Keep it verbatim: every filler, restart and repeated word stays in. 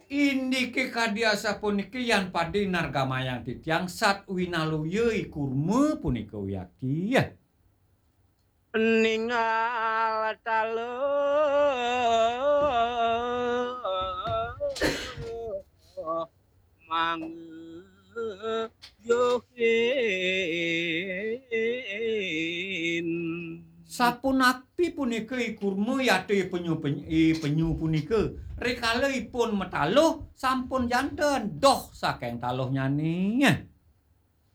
Indike kadiasa puniki yan padi nargamayang titiang sat winaluyeui kurma punika wiyaki ya. Ningal taleuh mangeuyohin. Sapunappi punika kurma yate penyu penyu punika rikaleipun metaluh sampun janten doh saking taluh nyani.